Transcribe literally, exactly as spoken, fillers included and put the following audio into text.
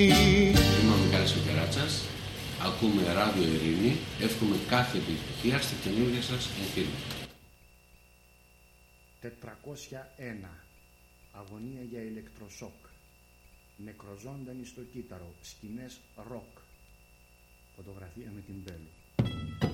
Είμαι ο Μιχάλης Φεκεράτσας, ακούμε Ράδιο Ειρήνη, εύχομαι κάθε επιτυχία στη καινούργια σας εγχείρημα. τετρακόσια ένα. Αγωνία για ηλεκτροσόκ. Νεκροζώντανοι στο κύτταρο. Σκηνές ροκ. Φωτογραφία με την Μπέλου.